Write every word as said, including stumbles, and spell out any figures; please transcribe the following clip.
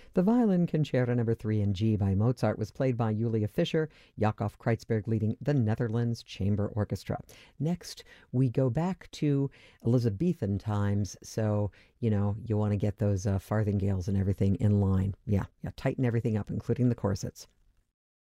The violin concerto number three in G by Mozart was played by Julia Fischer, Jakob Kreutzberg leading the Netherlands Chamber Orchestra. Next, we go back to Elizabethan times, so, you know, you want to get those uh, farthingales and everything in line. Yeah, yeah, tighten everything up, including the corsets.